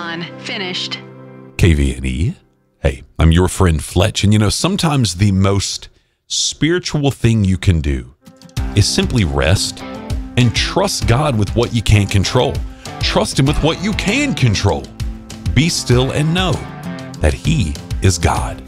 done. Finished. KVNE. Hey, I'm your friend Fletch, and sometimes the most spiritual thing you can do is simply rest and trust God with what you can't control. Trust Him with what you can control. Be still and know that He is God.